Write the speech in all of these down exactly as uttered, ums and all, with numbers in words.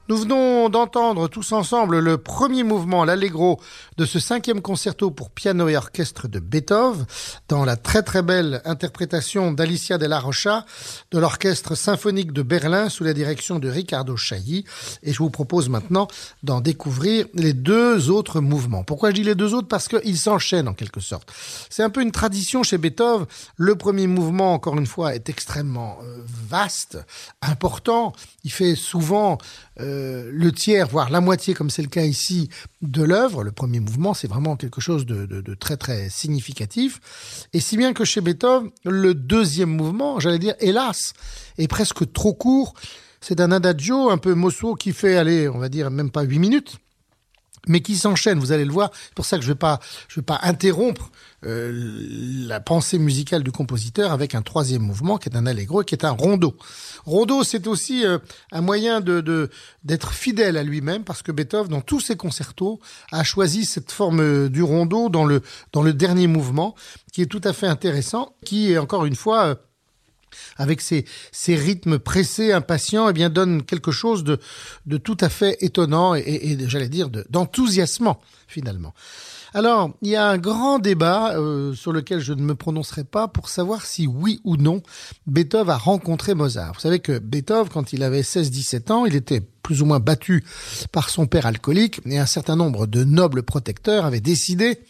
Nous venons d'entendre tous ensemble le premier mouvement, l'Allegro, de ce cinquième concerto pour piano et orchestre de Beethoven, dans la très très belle interprétation d'Alicia Della Rocha de l'Orchestre symphonique de Berlin sous la direction de Riccardo Chailly. Et je vous propose maintenant d'en découvrir les deux autres mouvements. Pourquoi je dis les deux autres? Parce qu'ils s'enchaînent en quelque sorte. C'est un peu une tradition chez Beethoven. Le premier mouvement, encore une fois, est extrêmement euh, vaste, important. Il fait souvent euh, le tiers, voire la moitié, comme c'est le cas ici, de l'œuvre. Le premier mouvement, c'est vraiment quelque chose de, de, de très très significatif. Et si bien que chez Beethoven, le deuxième mouvement, j'allais dire, hélas, est presque trop court. C'est un adagio un peu mosso qui fait, allez, on va dire, même pas huit minutes, mais qui s'enchaîne, vous allez le voir. C'est pour ça que je vais pas, je vais pas interrompre euh, la pensée musicale du compositeur avec un troisième mouvement qui est un allegro et qui est un rondo. Rondo, c'est aussi euh, un moyen de, de d'être fidèle à lui-même, parce que Beethoven, dans tous ses concertos, a choisi cette forme du rondo dans le dans le dernier mouvement, qui est tout à fait intéressant, qui est encore une fois euh, avec ses, ses rythmes pressés, impatients, eh bien, donne quelque chose de, de tout à fait étonnant et, et, et j'allais dire, de, d'enthousiasmant, finalement. Alors, il y a un grand débat euh, sur lequel je ne me prononcerai pas pour savoir si oui ou non Beethoven a rencontré Mozart. Vous savez que Beethoven, quand il avait seize dix-sept ans, il était plus ou moins battu par son père alcoolique et un certain nombre de nobles protecteurs avaient décidé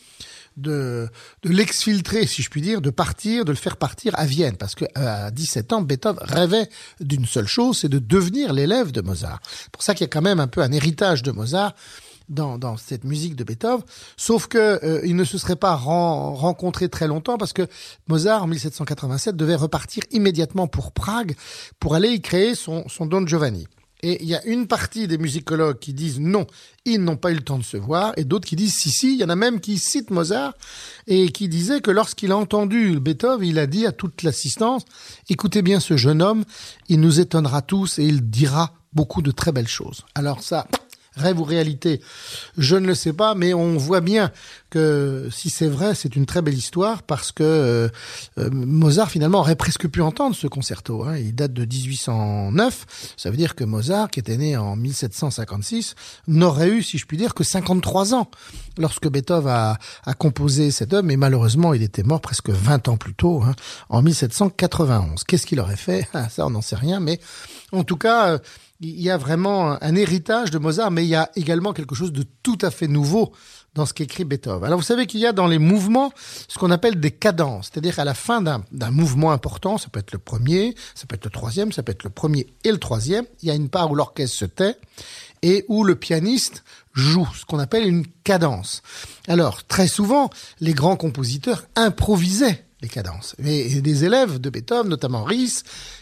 de, de l'exfiltrer, si je puis dire, de partir, de le faire partir à Vienne. Parce que à dix-sept ans, Beethoven rêvait d'une seule chose, c'est de devenir l'élève de Mozart. C'est pour ça qu'il y a quand même un peu un héritage de Mozart dans, dans cette musique de Beethoven. Sauf que euh, il ne se serait pas ren- rencontré très longtemps, parce que Mozart, en dix-sept cent quatre-vingt-sept, devait repartir immédiatement pour Prague pour aller y créer son, son Don Giovanni. Et il y a une partie des musicologues qui disent non, ils n'ont pas eu le temps de se voir, et d'autres qui disent si, si. Il y en a même qui citent Mozart et qui disaient que lorsqu'il a entendu Beethoven, il a dit à toute l'assistance, écoutez bien ce jeune homme, il nous étonnera tous et il dira beaucoup de très belles choses. Alors ça, rêve ou réalité, je ne le sais pas, mais on voit bien que si c'est vrai, c'est une très belle histoire, parce que euh, euh, Mozart finalement aurait presque pu entendre ce concerto. Hein. Il date de dix-huit cent neuf, ça veut dire que Mozart, qui était né en dix-sept cent cinquante-six, n'aurait eu, si je puis dire, que cinquante-trois ans lorsque Beethoven a, a composé cette œuvre, mais malheureusement il était mort presque vingt ans plus tôt, hein, en dix-sept cent quatre-vingt-onze. Qu'est-ce qu'il aurait fait? Ah, ça on n'en sait rien, mais en tout cas... Euh, il y a vraiment un héritage de Mozart, mais il y a également quelque chose de tout à fait nouveau dans ce qu'écrit Beethoven. Alors vous savez qu'il y a dans les mouvements ce qu'on appelle des cadences, c'est-à-dire qu'à la fin d'un, d'un mouvement important, ça peut être le premier, ça peut être le troisième, ça peut être le premier et le troisième, il y a une part où l'orchestre se tait et où le pianiste joue, ce qu'on appelle une cadence. Alors très souvent, les grands compositeurs improvisaient les cadences. Et des élèves de Beethoven, notamment Ries,